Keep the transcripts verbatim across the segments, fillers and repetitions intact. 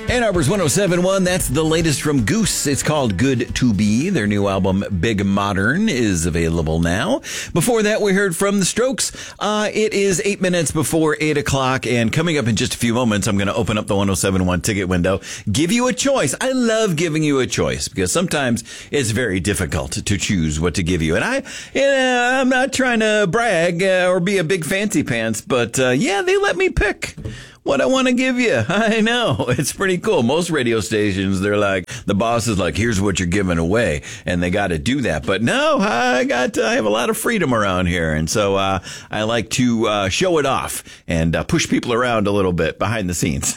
Ann Arbor's one oh seven point one, that's the latest from Goose. It's called Good to Be. Their new album, Big Modern, is available now. Before that, we heard from The Strokes. Uh, it is eight minutes before eight o'clock, and coming up in just a few moments, I'm going to open up the one oh seven point one ticket window, give you a choice. I love giving you a choice, because sometimes it's very difficult to choose what to give you. And I, you know, I'm not trying to brag uh, or be a big fancy pants, but uh, yeah, they let me pick what I want to give you. I know. It's pretty cool. Most radio stations, they're like, the boss is like, here's what you're giving away. And they got to do that. But no, I got, I have a lot of freedom around here. And so, uh, I like to, uh, show it off and uh, push people around a little bit behind the scenes.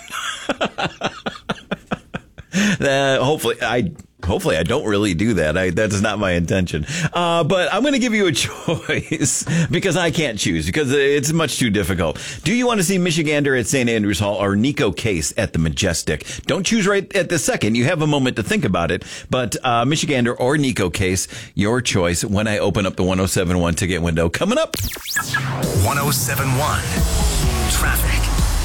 uh, hopefully I, Hopefully, I don't really do that. I, that is not my intention. Uh, but I'm going to give you a choice because I can't choose because it's much too difficult. Do you want to see Michigander at Saint Andrews Hall or Nico Case at the Majestic? Don't choose right at the second. You have a moment to think about it. But uh, Michigander or Nico Case, your choice when I open up the one oh seven point one ticket window. Coming up. one oh seven point one Traffic.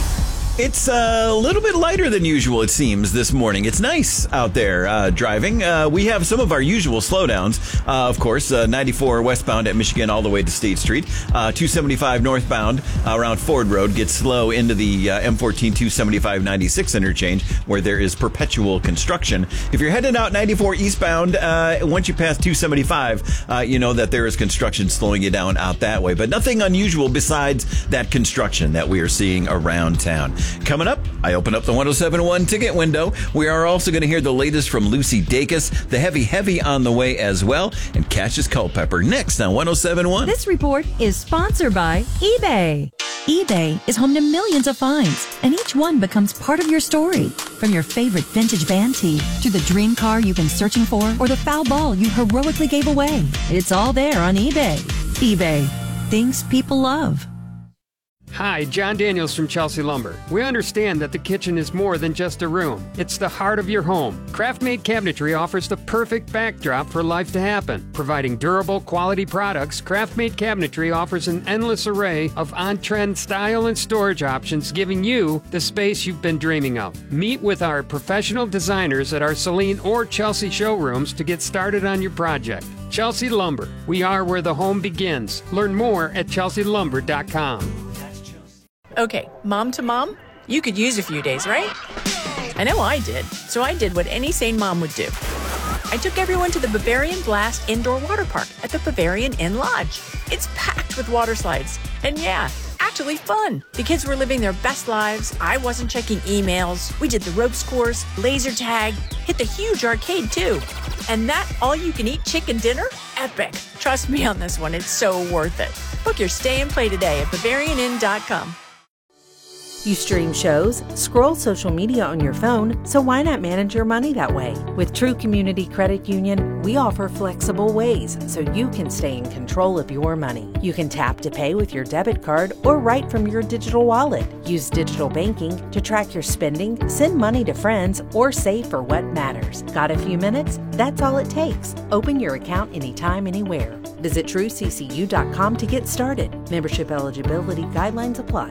It's a little bit lighter than usual, it seems, this morning. It's nice out there uh, driving. Uh, we have some of our usual slowdowns. Uh, of course, uh, ninety-four westbound at Michigan all the way to State Street. Uh, two seventy-five northbound uh, around Ford Road gets slow into the uh, M fourteen two seventy-five ninety-six interchange where there is perpetual construction. If you're headed out ninety-four eastbound, uh, once you pass two seventy-five, uh, you know that there is construction slowing you down out that way. But nothing unusual besides that construction that we are seeing around town. Coming up, I open up the one oh seven point one ticket window. We are also going to hear the latest from Lucy Dacus, the Heavy Heavy on the way as well, and Cassius Culpepper next on one oh seven point one. This report is sponsored by eBay. eBay is home to millions of finds, and each one becomes part of your story. From your favorite vintage band tee to the dream car you've been searching for or the foul ball you heroically gave away. It's all there on eBay. eBay. Things people love. Hi, John Daniels from Chelsea Lumber. We understand that the kitchen is more than just a room. It's the heart of your home. Craft-made cabinetry offers the perfect backdrop for life to happen. Providing durable, quality products, Craft-made cabinetry offers an endless array of on-trend style and storage options, giving you the space you've been dreaming of. Meet with our professional designers at our Saline or Chelsea showrooms to get started on your project. Chelsea Lumber. We are where the home begins. Learn more at chelsea lumber dot com. Okay, mom to mom, you could use a few days, right? I know I did, so I did what any sane mom would do. I took everyone to the Bavarian Blast Indoor Water Park at the Bavarian Inn Lodge. It's packed with water slides, and yeah, actually fun. The kids were living their best lives. I wasn't checking emails. We did the ropes course, laser tag, hit the huge arcade too. And that all-you-can-eat chicken dinner? Epic. Trust me on this one, it's so worth it. Book your stay and play today at bavarian inn dot com. You stream shows, scroll social media on your phone, so why not manage your money that way? With True Community Credit Union, we offer flexible ways so you can stay in control of your money. You can tap to pay with your debit card or write from your digital wallet. Use digital banking to track your spending, send money to friends, or save for what matters. Got a few minutes? That's all it takes. Open your account anytime, anywhere. Visit true c c u dot com to get started. Membership eligibility guidelines apply.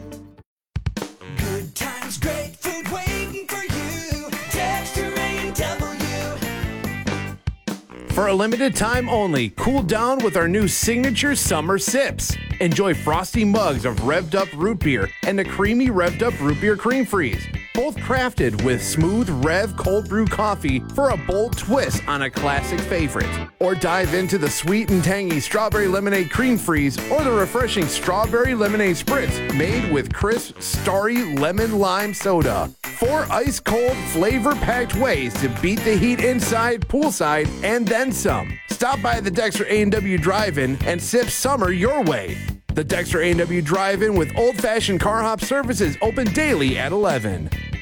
Great food waiting for you. Text to Ray and W. For a limited time only, cool down with our new signature summer sips. Enjoy frosty mugs of revved up root beer and the creamy revved up root beer cream freeze. Both crafted with smooth Rev cold brew coffee for a bold twist on a classic favorite. Or dive into the sweet and tangy strawberry lemonade cream freeze or the refreshing strawberry lemonade spritz made with crisp, starry lemon lime soda. Four ice cold, flavor packed ways to beat the heat inside, poolside, and then some. Stop by the Dexter A and W Drive-In and sip summer your way. The Dexter A and W Drive-In with old-fashioned car hop services open daily at eleven.